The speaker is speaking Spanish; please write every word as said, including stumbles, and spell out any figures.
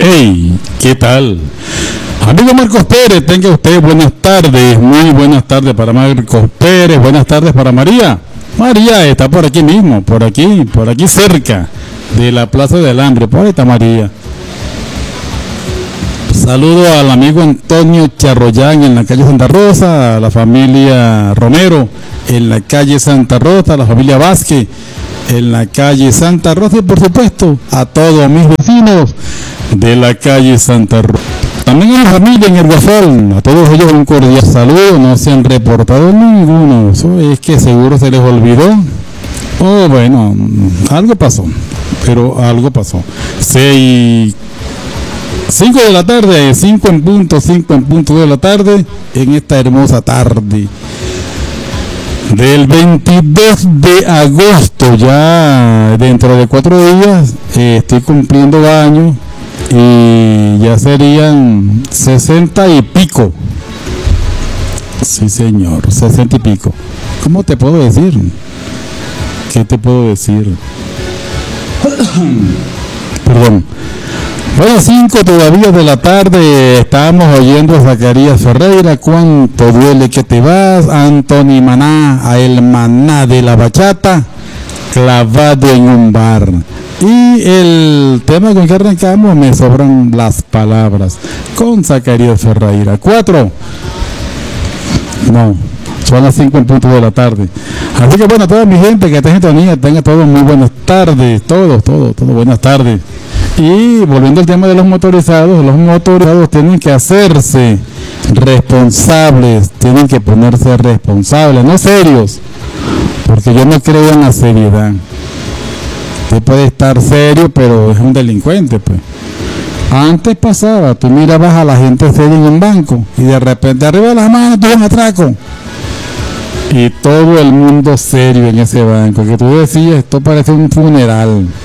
Hey, ¿qué tal? Amigo Marcos Pérez, tenga usted buenas tardes, muy buenas tardes para Marcos Pérez, buenas tardes para María. María está por aquí mismo, por aquí, por aquí cerca de la Plaza del Hambre, por ahí está María. Saludo al amigo Antonio Charroyán en la calle Santa Rosa, a la familia Romero en la calle Santa Rosa, a la familia Vázquez en la calle Santa Rosa y por supuesto a todos mis vecinos de la calle Santa Rosa. También a la familia en el Guasol, a todos ellos un cordial saludo, no se han reportado ninguno, eso es que seguro se les olvidó. Oh, bueno, algo pasó, pero algo pasó. Seis... cinco de la tarde, cinco en punto, cinco en punto de la tarde, en esta hermosa tarde del veintidós de agosto, ya dentro de cuatro días eh, estoy cumpliendo años y ya serían sesenta y pico. Sí, señor, sesenta y pico. ¿Cómo te puedo decir? ¿Qué te puedo decir? Perdón. Bueno, cinco todavía de la tarde, estábamos oyendo a Zacarías Ferreira, cuánto duele que te vas, Anthony Maná, a el maná de la bachata, clavado en un bar. Y el tema con que arrancamos, me sobran las palabras, con Zacarías Ferreira. Cuatro, no, son las cinco en punto de la tarde. Así que bueno, toda mi gente que está en sintonía, tenga todos muy buenas tardes, todos, todos, todos buenas tardes. Y volviendo al tema de los motorizados, los motorizados tienen que hacerse responsables, tienen que ponerse responsables, no serios, porque yo no creo en la seriedad. Usted puede estar serio, pero es un delincuente, pues. Antes pasaba, tú mirabas a la gente seria en un banco y de repente arriba de las manos tuvo un atraco. Y todo el mundo serio en ese banco, que tú decías, esto parece un funeral.